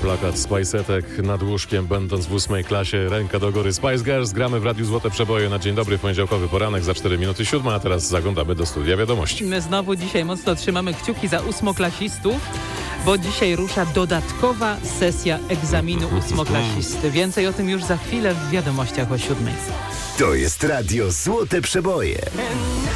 plakat Spice'etek nad łóżkiem, będąc w 8 klasie, ręka do góry. Spice Girls, gramy w Radiu Złote Przeboje na dzień dobry, poniedziałkowy poranek, za 4 minuty 7, a teraz zaglądamy do studia wiadomości. My znowu dzisiaj mocno trzymamy kciuki za ósmoklasistów, bo dzisiaj rusza dodatkowa sesja egzaminu ósmoklasisty. Więcej o tym już za chwilę w wiadomościach o 7. To jest Radio Złote Przeboje.